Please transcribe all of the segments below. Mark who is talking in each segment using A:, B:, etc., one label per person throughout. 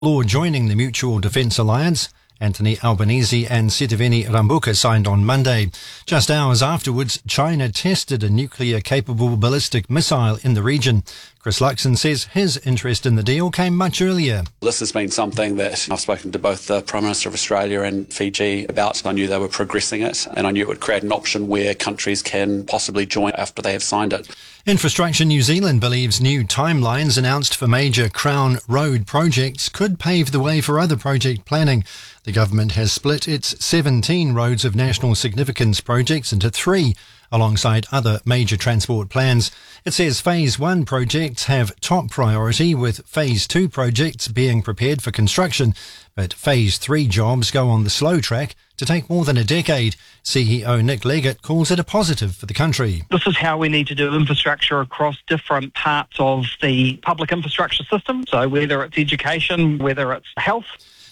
A: Law joining the Mutual Defence Alliance. Anthony Albanese and Sitiveni Rabuka signed on Monday. Just hours afterwards, China tested a nuclear-capable ballistic missile in the region. Chris Luxon says his interest in the deal came much earlier.
B: This has been something that I've spoken to both the Prime Minister of Australia and Fiji about. I knew they were progressing it, and I knew it would create an option where countries can possibly join after they have signed it.
A: Infrastructure New Zealand believes new timelines announced for major Crown Road projects could pave the way for other project planning. The government has split its 17 roads of national significance projects into 3, alongside other major transport plans. It says Phase 1 projects have top priority, with Phase 2 projects being prepared for construction, but Phase 3 jobs go on the slow track to take more than a decade. CEO Nick Leggett calls it a positive for the country.
C: This is how we need to do infrastructure across different parts of the public infrastructure system. So whether it's education, whether it's health.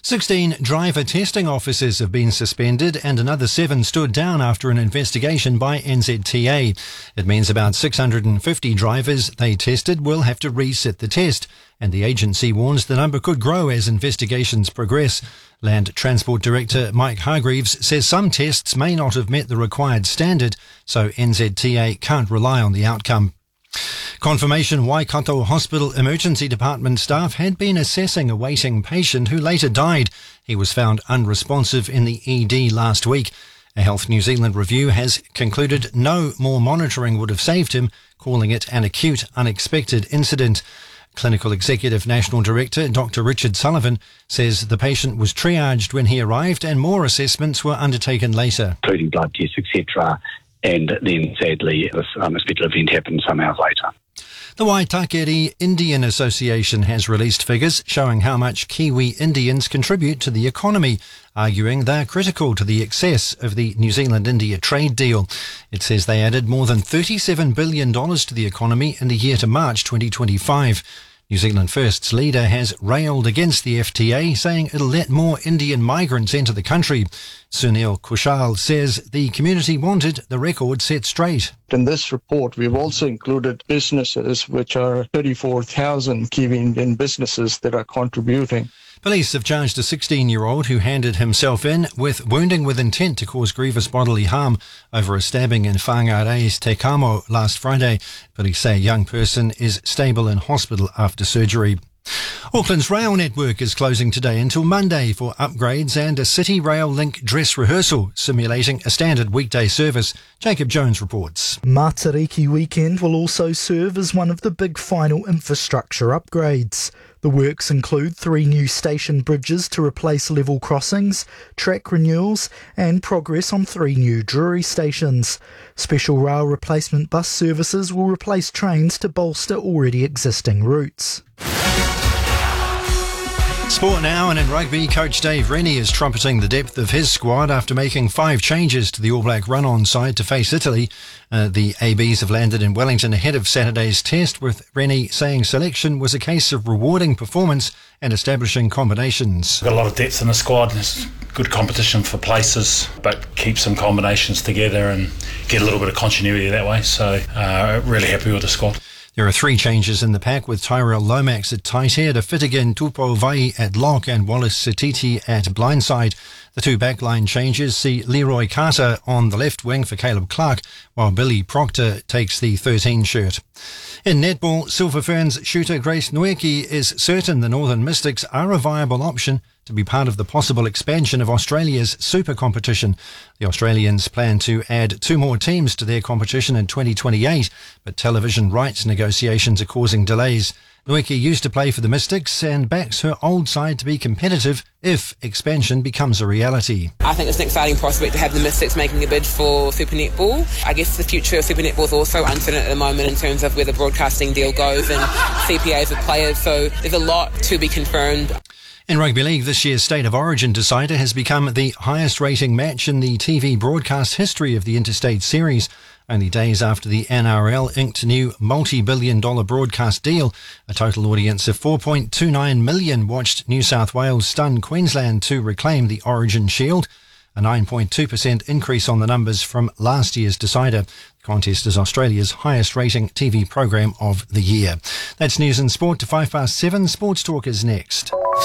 A: 16 driver testing officers have been suspended and another 7 stood down after an investigation by NZTA. It means about 650 drivers they tested will have to resit the test, and the agency warns the number could grow as investigations progress. Land Transport Director Mike Hargreaves says some tests may not have met the required standard, so NZTA can't rely on the outcome. Confirmation Waikato Hospital Emergency Department staff had been assessing a waiting patient who later died. He was found unresponsive in the ED last week. A Health New Zealand review has concluded no more monitoring would have saved him, calling it an acute, unexpected incident. Clinical Executive National Director Dr. Richard Sullivan says the patient was triaged when he arrived and more assessments were undertaken later,
D: including blood tests, etc. And then, sadly, this unexpected event happened some hours later.
A: The Waitakere Indian Association has released figures showing how much Kiwi Indians contribute to the economy, arguing they're critical to the excess of the New Zealand-India trade deal. It says they added more than $37 billion to the economy in the year to March 2025. New Zealand First's leader has railed against the FTA, saying it'll let more Indian migrants enter the country. Sunil Kushal says the community wanted the record set straight.
E: In this report, we've also included businesses, which are 34,000 Kiwi Indian businesses that are contributing.
A: Police have charged a 16-year-old who handed himself in with wounding with intent to cause grievous bodily harm over a stabbing in Whangare's Te Kamo last Friday. Police say a young person is stable in hospital after surgery. Auckland's rail network is closing today until Monday for upgrades and a City Rail Link dress rehearsal simulating a standard weekday service. Jacob Jones reports.
F: Matariki Weekend will also serve as one of the big final infrastructure upgrades. The works include 3 new station bridges to replace level crossings, track renewals and progress on 3 new Drury stations. Special rail replacement bus services will replace trains to bolster already existing routes.
A: Sport now, and in rugby, coach Dave Rennie is trumpeting the depth of his squad after making 5 changes to the All Black run-on side to face Italy. The ABs have landed in Wellington ahead of Saturday's test, with Rennie saying selection was a case of rewarding performance and establishing combinations.
G: Got a lot of depth in the squad. It's good competition for places, but keep some combinations together and get a little bit of continuity that way. So really happy with the squad.
A: There are 3 changes in the pack, with Tyrell Lomax at tight head, Fittigan Tupo Vai at lock and Wallace Sititi at blindside. The 2 backline changes see Leroy Carter on the left wing for Caleb Clark, while Billy Proctor takes the 13 shirt. In netball, Silver Ferns shooter Grace Nweki is certain the Northern Mystics are a viable option to be part of the possible expansion of Australia's super competition. The Australians plan to add 2 more teams to their competition in 2028, but television rights negotiations are causing delays. Nweki used to play for the Mystics and backs her old side to be competitive if expansion becomes a reality.
H: I think it's an exciting prospect to have the Mystics making a bid for Super Netball. I guess the future of Super Netball is also uncertain at the moment in terms of where the broadcasting deal goes and CPAs with players, so there's a lot to be confirmed.
A: In Rugby League, this year's State of Origin decider has become the highest rating match in the TV broadcast history of the Interstate Series. Only days after the NRL inked a new multi-billion-dollar broadcast deal, a total audience of 4.29 million watched New South Wales stun Queensland to reclaim the Origin Shield, a 9.2% increase on the numbers from last year's decider. The contest is Australia's highest-rating TV program of the year. That's news and sport to 7:05. Sports Talk is next.